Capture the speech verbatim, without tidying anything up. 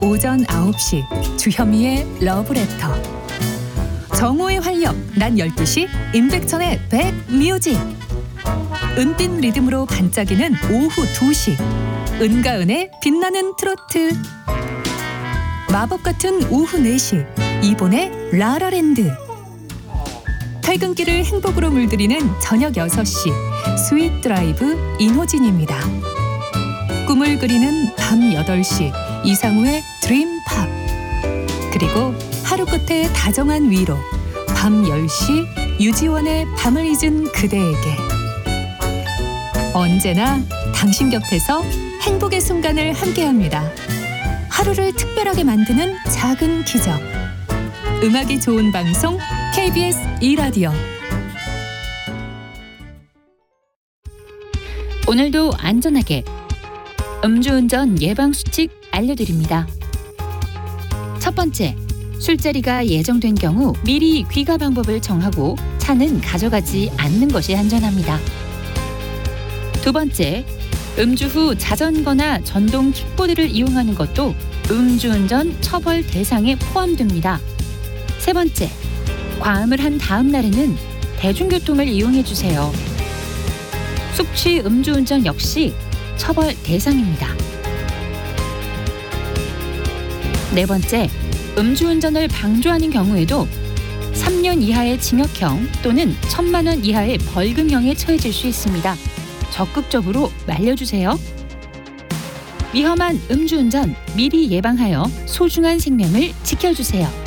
오전 아홉 시 주현미의 러브레터. 정오의 활력 낮 열두 시 임백천의 백뮤직. 은빛 리듬으로 반짝이는 오후 두 시 은가은의 빛나는 트로트. 마법 같은 오후 네 시 이본의 라라랜드. 퇴근길을 행복으로 물들이는 저녁 여섯 시 스윗 드라이브 인호진입니다. 꿈을 그리는 밤 여덟 시 이상우의 드림팝. 그리고 하루 끝에 다정한 위로 밤 열 시 유지원의 밤을 잊은 그대에게. 언제나 당신 곁에서 행복의 순간을 함께합니다. 하루를 특별하게 만드는 작은 기적. 음악이 좋은 방송 케이비에스 이 라디오. 오늘도 안전하게 음주운전 예방수칙 알려드립니다. 첫 번째, 술자리가 예정된 경우 미리 귀가 방법을 정하고 차는 가져가지 않는 것이 안전합니다. 두 번째, 음주 후 자전거나 전동 킥보드를 이용하는 것도 음주운전 처벌 대상에 포함됩니다. 세 번째, 과음을 한 다음 날에는 대중교통을 이용해 주세요. 숙취 음주운전 역시 처벌 대상입니다. 네 번째, 음주운전을 방조하는 경우에도 삼 년 이하의 징역형 또는 천만 원 이하의 벌금형에 처해질 수 있습니다. 적극적으로 말려주세요. 위험한 음주운전 미리 예방하여 소중한 생명을 지켜주세요.